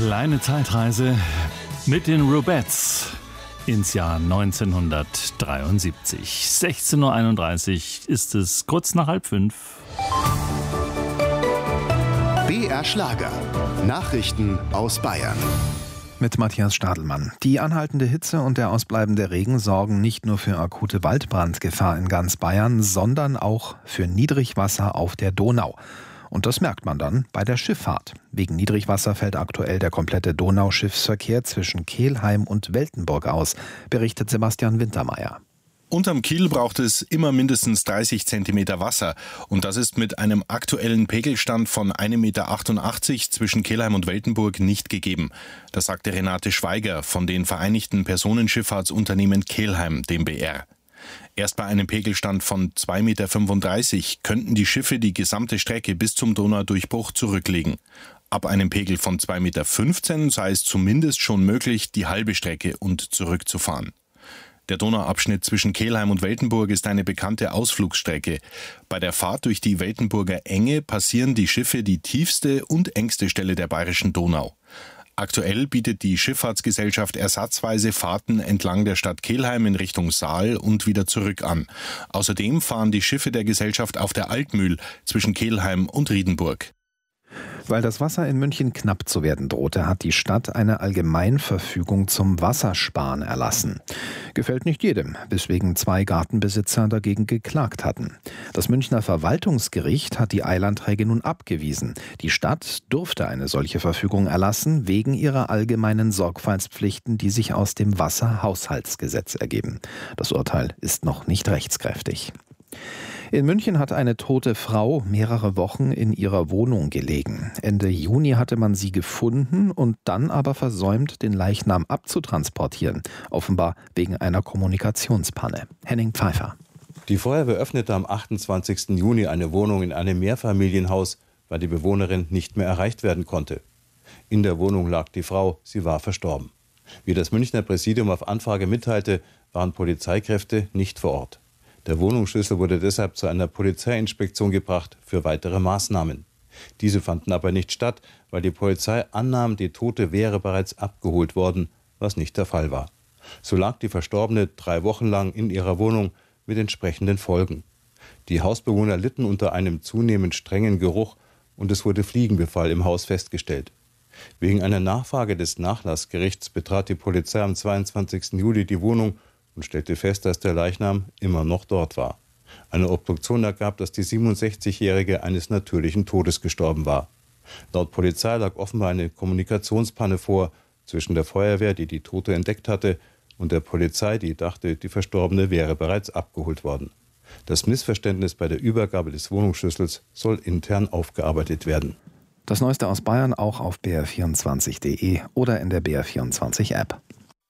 kleine Zeitreise mit den Rubettes ins Jahr 1973. 16:31 Uhr ist es, kurz nach 4:30. BR Schlager. Nachrichten aus Bayern. Mit Matthias Stadelmann. Die anhaltende Hitze und der ausbleibende Regen sorgen nicht nur für akute Waldbrandgefahr in ganz Bayern, sondern auch für Niedrigwasser auf der Donau. Und das merkt man dann bei der Schifffahrt. Wegen Niedrigwasser fällt aktuell der komplette Donauschiffsverkehr zwischen Kelheim und Weltenburg aus, berichtet Sebastian Wintermeyer. Unterm Kiel braucht es immer mindestens 30 Zentimeter Wasser. Und das ist mit einem aktuellen Pegelstand von 1,88 Meter zwischen Kelheim und Weltenburg nicht gegeben. Das sagte Renate Schweiger von den Vereinigten Personenschifffahrtsunternehmen Kelheim, dem BR. Erst bei einem Pegelstand von 2,35 Meter könnten die Schiffe die gesamte Strecke bis zum Donaudurchbruch zurücklegen. Ab einem Pegel von 2,15 Meter sei es zumindest schon möglich, die halbe Strecke und zurückzufahren. Der Donauabschnitt zwischen Kelheim und Weltenburg ist eine bekannte Ausflugsstrecke. Bei der Fahrt durch die Weltenburger Enge passieren die Schiffe die tiefste und engste Stelle der bayerischen Donau. Aktuell bietet die Schifffahrtsgesellschaft ersatzweise Fahrten entlang der Stadt Kelheim in Richtung Saal und wieder zurück an. Außerdem fahren die Schiffe der Gesellschaft auf der Altmühl zwischen Kelheim und Riedenburg. Weil das Wasser in München knapp zu werden drohte, hat die Stadt eine Allgemeinverfügung zum Wassersparen erlassen. Gefällt nicht jedem, weswegen 2 Gartenbesitzer dagegen geklagt hatten. Das Münchner Verwaltungsgericht hat die Eilanträge nun abgewiesen. Die Stadt durfte eine solche Verfügung erlassen, wegen ihrer allgemeinen Sorgfaltspflichten, die sich aus dem Wasserhaushaltsgesetz ergeben. Das Urteil ist noch nicht rechtskräftig. In München hat eine tote Frau mehrere Wochen in ihrer Wohnung gelegen. Ende Juni hatte man sie gefunden und dann aber versäumt, den Leichnam abzutransportieren. Offenbar wegen einer Kommunikationspanne. Henning Pfeiffer. Die Feuerwehr öffnete am 28. Juni eine Wohnung in einem Mehrfamilienhaus, weil die Bewohnerin nicht mehr erreicht werden konnte. In der Wohnung lag die Frau, sie war verstorben. Wie das Münchner Präsidium auf Anfrage mitteilte, waren Polizeikräfte nicht vor Ort. Der Wohnungsschlüssel wurde deshalb zu einer Polizeiinspektion gebracht für weitere Maßnahmen. Diese fanden aber nicht statt, weil die Polizei annahm, die Tote wäre bereits abgeholt worden, was nicht der Fall war. So lag die Verstorbene 3 Wochen lang in ihrer Wohnung mit entsprechenden Folgen. Die Hausbewohner litten unter einem zunehmend strengen Geruch und es wurde Fliegenbefall im Haus festgestellt. Wegen einer Nachfrage des Nachlassgerichts betrat die Polizei am 22. Juli die Wohnung und stellte fest, dass der Leichnam immer noch dort war. Eine Obduktion ergab, dass die 67-Jährige eines natürlichen Todes gestorben war. Laut Polizei lag offenbar eine Kommunikationspanne vor zwischen der Feuerwehr, die die Tote entdeckt hatte, und der Polizei, die dachte, die Verstorbene wäre bereits abgeholt worden. Das Missverständnis bei der Übergabe des Wohnungsschlüssels soll intern aufgearbeitet werden. Das Neueste aus Bayern auch auf br24.de oder in der BR24-App.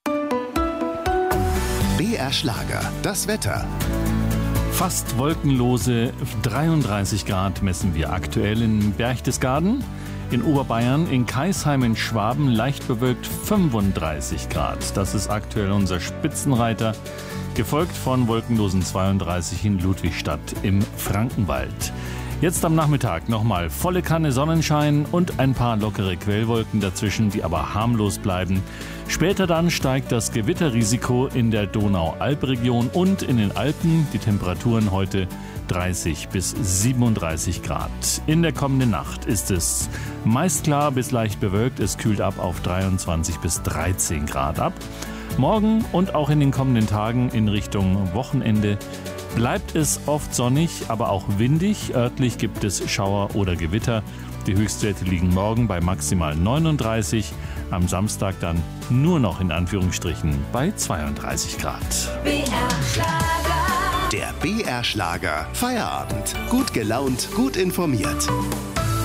BR Schlager. Das Wetter. Fast wolkenlose 33 Grad messen wir aktuell in Berchtesgaden, in Oberbayern, in Kaisheim in Schwaben leicht bewölkt 35 Grad. Das ist aktuell unser Spitzenreiter, gefolgt von wolkenlosen 32 in Ludwigstadt im Frankenwald. Jetzt am Nachmittag nochmal volle Kanne Sonnenschein und ein paar lockere Quellwolken dazwischen, die aber harmlos bleiben. Später dann steigt das Gewitterrisiko in der Donau-Alb-Region und in den Alpen. Die Temperaturen heute 30 bis 37 Grad. In der kommenden Nacht ist es meist klar bis leicht bewölkt. Es kühlt ab auf 23 bis 13 Grad ab. Morgen und auch in den kommenden Tagen in Richtung Wochenende bleibt es oft sonnig, aber auch windig. Örtlich gibt es Schauer oder Gewitter. Die Höchstwerte liegen morgen bei maximal 39, am Samstag dann nur noch in Anführungsstrichen bei 32 Grad. BR Schlager. Der BR Schlager Feierabend. Gut gelaunt, gut informiert.